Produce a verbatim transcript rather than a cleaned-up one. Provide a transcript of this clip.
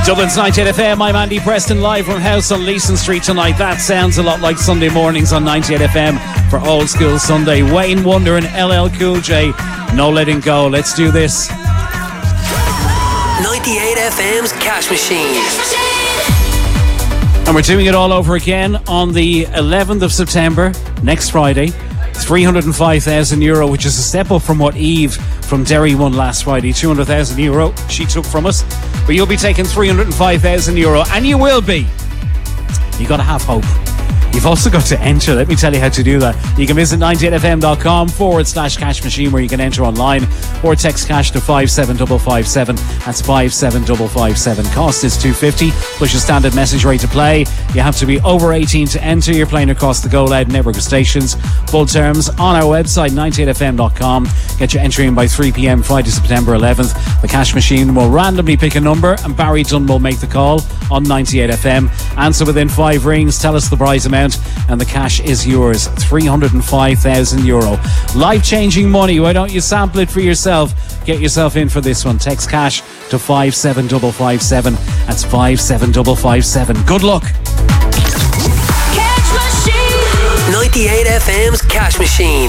Dublin's ninety-eight F M, I'm Andy Preston, live from House on Leeson Street tonight. That sounds a lot like Sunday mornings on ninety-eight F M for Old School Sunday. Wayne Wonder and L L Cool J, No Letting Go. Let's do this. ninety-eight F M's Cash Machine. And we're doing it all over again on the eleventh of September, next Friday. three hundred five thousand euro, which is a step up from what Eve from Derry won last Friday. two hundred thousand euro she took from us. But you'll be taking three hundred five thousand euro, and you will be. You got to have hope. You've also got to enter. Let me tell you how to do that. You can visit ninety-eight fm.com forward slash cash machine, where you can enter online, or text cash to five seven five five seven. That's five seven five five seven. Cost is two fifty, plus your standard message rate to play. You have to be over eighteen to enter. You're playing across the Go Loud network of stations. Full terms on our website, ninety-eight f m dot com. Get your entry in by three p.m. Friday, September eleventh. The cash machine will randomly pick a number, and Barry Dunn will make the call on ninety-eight F M. Answer within five rings. Tell us the prize amount, and the cash is yours. three hundred five thousand euro. Life-changing money. Why don't you sample it for yourself? Get yourself in for this one. Text cash to five seven five five seven. That's five seven five five seven. Good luck. Cash Machine. ninety-eight F M's Cash Machine.